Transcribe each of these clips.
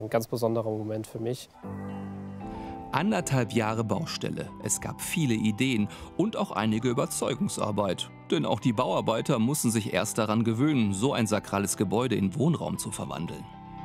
Ein ganz besonderer Moment für mich. 1,5 Jahre Baustelle. Es gab viele Ideen und auch einige Überzeugungsarbeit. Denn auch die Bauarbeiter mussten sich erst daran gewöhnen, so ein sakrales Gebäude in Wohnraum zu verwandeln.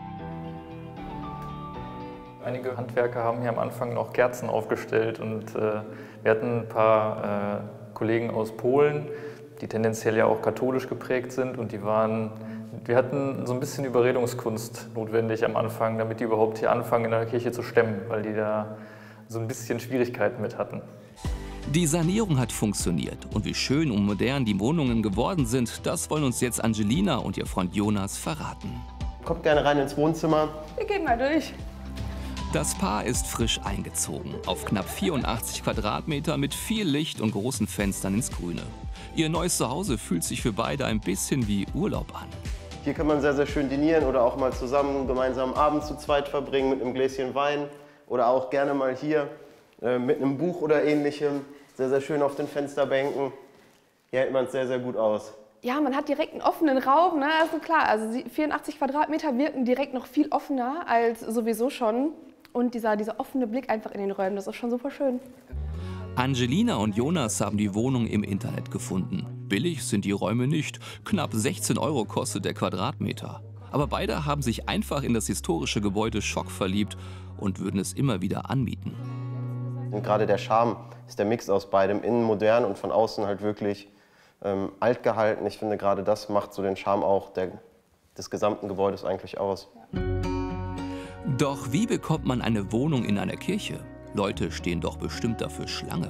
Einige Handwerker haben hier am Anfang noch Kerzen aufgestellt und wir hatten ein paar Kollegen aus Polen, die tendenziell ja auch katholisch geprägt sind und wir hatten so ein bisschen Überredungskunst notwendig am Anfang, damit die überhaupt hier anfangen in der Kirche zu stemmen, weil die da so ein bisschen Schwierigkeiten mit hatten. Die Sanierung hat funktioniert und wie schön und modern die Wohnungen geworden sind, das wollen uns jetzt Angelina und ihr Freund Jonas verraten. Kommt gerne rein ins Wohnzimmer. Wir gehen mal durch. Das Paar ist frisch eingezogen, auf knapp 84 Quadratmeter mit viel Licht und großen Fenstern ins Grüne. Ihr neues Zuhause fühlt sich für beide ein bisschen wie Urlaub an. Hier kann man sehr, sehr schön dinieren oder auch mal zusammen gemeinsam Abend zu zweit verbringen mit einem Gläschen Wein. Oder auch gerne mal hier mit einem Buch oder ähnlichem. Sehr, sehr schön auf den Fensterbänken. Hier hält man es sehr, sehr gut aus. Ja, man hat direkt einen offenen Raum, ne? Also klar, also 84 Quadratmeter wirken direkt noch viel offener als sowieso schon. Und dieser offene Blick einfach in den Räumen, das ist schon super schön. Angelina und Jonas haben die Wohnung im Internet gefunden. Billig sind die Räume nicht. Knapp 16 € kostet der Quadratmeter. Aber beide haben sich einfach in das historische Gebäude schockverliebt und würden es immer wieder anmieten. Und gerade der Charme ist der Mix aus beidem, innen modern und von außen halt wirklich alt gehalten. Ich finde, gerade das macht so den Charme auch des gesamten Gebäudes eigentlich aus. Doch wie bekommt man eine Wohnung in einer Kirche? Leute stehen doch bestimmt dafür Schlange.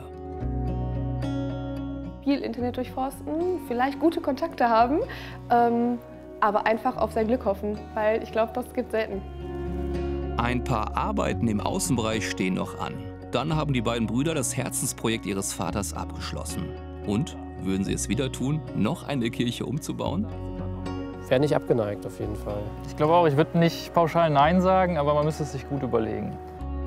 Viel Internet durchforsten, vielleicht gute Kontakte haben, aber einfach auf sein Glück hoffen, weil ich glaube, das gibt selten. Ein paar Arbeiten im Außenbereich stehen noch an. Dann haben die beiden Brüder das Herzensprojekt ihres Vaters abgeschlossen. Und, würden sie es wieder tun, noch eine Kirche umzubauen? Wäre nicht abgeneigt, auf jeden Fall. Ich glaube auch, ich würde nicht pauschal Nein sagen, aber man müsste es sich gut überlegen.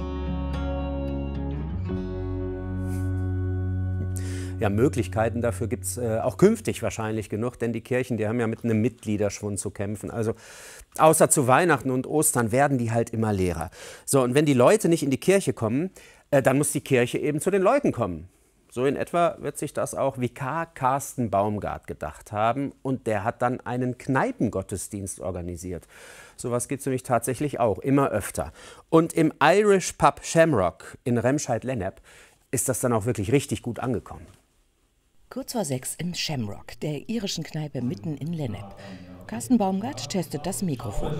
Ja, Möglichkeiten dafür gibt es auch künftig wahrscheinlich genug, denn die Kirchen, die haben ja mit einem Mitgliederschwund zu kämpfen. Also außer zu Weihnachten und Ostern werden die halt immer leerer. So, und wenn die Leute nicht in die Kirche kommen, dann muss die Kirche eben zu den Leuten kommen. So in etwa wird sich das auch Vikar Carsten Baumgart gedacht haben. Und der hat dann einen Kneipengottesdienst organisiert. Sowas gibt es nämlich tatsächlich auch, immer öfter. Und im Irish Pub Shamrock in Remscheid-Lennep ist das dann auch wirklich richtig gut angekommen. Kurz vor 6 im Shamrock, der irischen Kneipe mitten in Lennep. Carsten Baumgart testet das Mikrofon.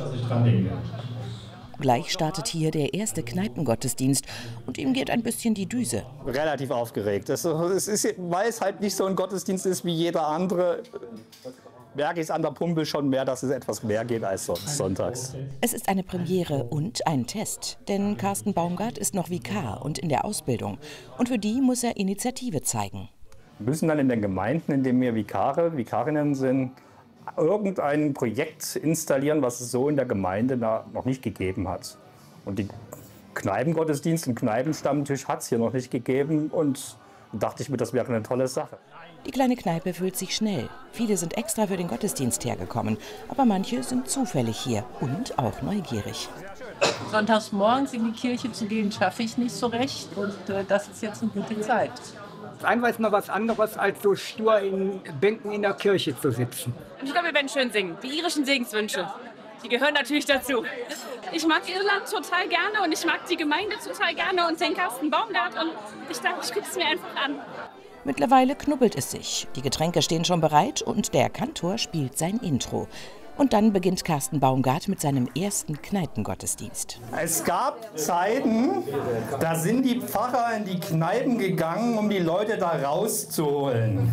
Gleich startet hier der erste Kneipengottesdienst und ihm geht ein bisschen die Düse. Relativ aufgeregt. Weil es halt nicht so ein Gottesdienst ist wie jeder andere, merke ich es an der Pumpe schon mehr, dass es etwas mehr geht als sonst sonntags. Es ist eine Premiere und ein Test, denn Carsten Baumgart ist noch Vikar und in der Ausbildung. Und für die muss er Initiative zeigen. Wir müssen dann in den Gemeinden, in denen wir Vikarinnen sind, irgendein Projekt installieren, was es so in der Gemeinde noch nicht gegeben hat. Und die Kneipengottesdienst und Kneipenstammtisch hat es hier noch nicht gegeben und dachte ich mir, das wäre eine tolle Sache. Die kleine Kneipe füllt sich schnell. Viele sind extra für den Gottesdienst hergekommen, aber manche sind zufällig hier und auch neugierig. Sonntags morgens in die Kirche zu gehen, schaffe ich nicht so recht und das ist jetzt eine gute Zeit. Einmal ist mal was anderes, als so stur in Bänken in der Kirche zu sitzen. Ich glaube, wir werden schön singen. Die irischen Segenswünsche. Die gehören natürlich dazu. Ich mag Irland total gerne und ich mag die Gemeinde total gerne und den Carsten Baumgart. Und ich dachte, ich gucke es mir einfach an. Mittlerweile knubbelt es sich. Die Getränke stehen schon bereit und der Kantor spielt sein Intro. Und dann beginnt Carsten Baumgart mit seinem ersten Kneipengottesdienst. Es gab Zeiten, da sind die Pfarrer in die Kneipen gegangen, um die Leute da rauszuholen.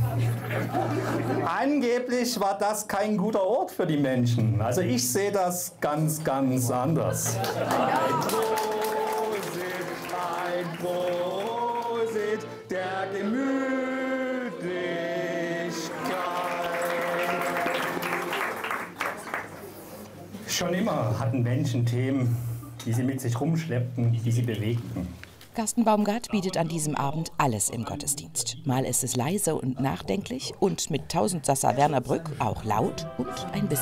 Angeblich war das kein guter Ort für die Menschen. Also ich sehe das ganz, ganz anders. Ein Prosit der Gemütlichkeit. Schon immer hatten Menschen Themen, die sie mit sich rumschleppten, die sie bewegten. Carsten Baumgart bietet an diesem Abend alles im Gottesdienst. Mal ist es leise und nachdenklich und mit Tausendsassa Werner Brück auch laut und ein bisschen